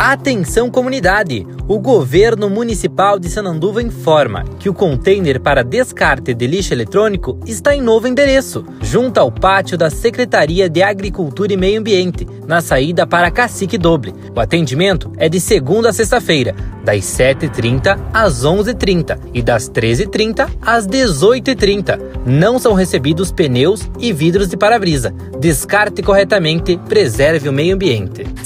Atenção comunidade! O governo municipal de Sananduva informa que o container para descarte de lixo eletrônico está em novo endereço, junto ao pátio da Secretaria de Agricultura e Meio Ambiente, na saída para Cacique Doble. O atendimento é de segunda a sexta-feira, das 7h30 às 11h30 e das 13h30 às 18h30. Não são recebidos pneus e vidros de para-brisa. Descarte corretamente, preserve o meio ambiente.